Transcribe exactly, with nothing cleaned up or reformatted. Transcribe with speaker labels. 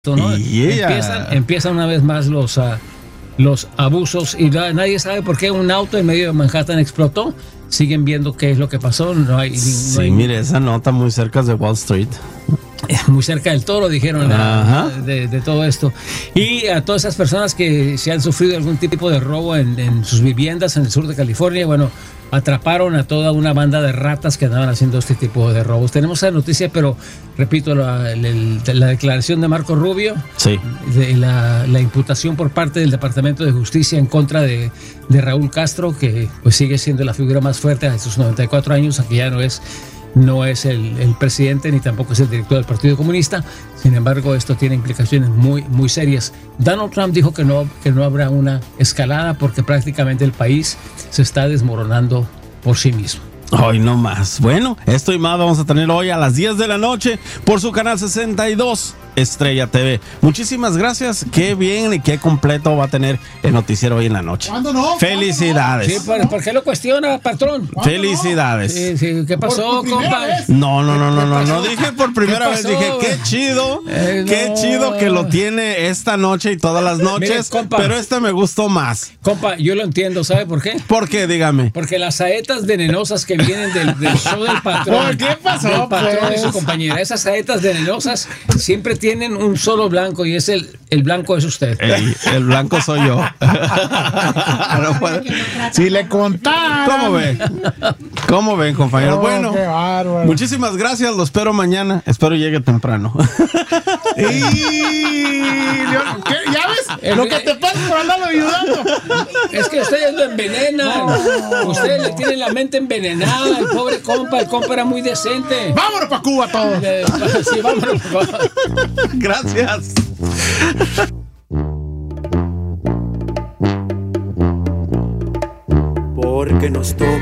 Speaker 1: ¿no?
Speaker 2: Yeah.
Speaker 1: Empiezan, empiezan una vez más los, uh, los abusos y la, nadie sabe por qué un auto en medio de Manhattan explotó. Siguen viendo qué es lo que pasó. No hay,
Speaker 2: sí,
Speaker 1: no hay,
Speaker 2: mire, esa nota muy cerca de Wall Street.
Speaker 1: Muy cerca del toro, dijeron, uh, de, de todo esto. Y a todas esas personas que se han sufrido algún tipo de robo en, en sus viviendas en el sur de California, bueno, atraparon a toda una banda de ratas que andaban haciendo este tipo de robos. Tenemos esa noticia, pero repito, la, la, la declaración de Marco Rubio,
Speaker 2: sí.
Speaker 1: de la, la imputación por parte del Departamento de Justicia en contra de, de Raúl Castro, que pues sigue siendo la figura más fuerte a sus noventa y cuatro años, aunque ya no es no es el, el presidente ni tampoco es el director del Partido Comunista. Sin embargo, esto tiene implicaciones muy, muy serias. Donald Trump dijo que no, que no habrá una escalada porque prácticamente el país se está desmoronando por sí mismo.
Speaker 2: Hoy no más. Bueno, esto y más vamos a tener hoy a las diez de la noche por su canal sesenta y dos Estrella T V. Muchísimas gracias. Qué bien y qué completo va a tener el noticiero hoy en la noche.
Speaker 3: ¿Cuándo no?
Speaker 2: Felicidades.
Speaker 1: Sí, ¿por, ¿por qué lo cuestiona, patrón?
Speaker 2: Felicidades.
Speaker 1: Sí, sí. ¿Qué pasó, compa?
Speaker 2: No, no, no, no, no, no dije por primera vez. Dije, qué chido,
Speaker 1: eh,
Speaker 2: qué
Speaker 1: no.
Speaker 2: chido que lo tiene esta noche y todas las noches. Mire, compa, pero este me gustó más.
Speaker 1: Compa, yo lo entiendo. ¿Sabe por qué?
Speaker 2: ¿Por qué? Dígame.
Speaker 1: Porque las saetas venenosas que vienen del, del show del patrón.
Speaker 3: ¿Por qué pasó,
Speaker 1: del patrón
Speaker 3: pues?
Speaker 1: y su compañera. Esas saetas venenosas siempre tienen un solo blanco y es el, el blanco es usted.
Speaker 2: Ey, el blanco soy yo. No puede...
Speaker 3: Si le contaran.
Speaker 2: ¿Cómo ven? ¿Cómo ven, compañeros?
Speaker 3: Oh,
Speaker 2: bueno,
Speaker 3: qué bárbaro.
Speaker 2: Muchísimas gracias. Lo espero mañana. Espero llegue temprano.
Speaker 3: Y... ¿Qué? ¿Ya ves?
Speaker 1: El,
Speaker 3: lo que te pasa por andarlo ayudando.
Speaker 1: Es que ustedes lo envenenan. No. Ustedes le tienen la mente envenenada. El pobre compa, el compa era muy decente.
Speaker 3: Vámonos para Cuba todos.
Speaker 1: Eh, sí, vámonos.
Speaker 2: Gracias.
Speaker 4: Porque nos toca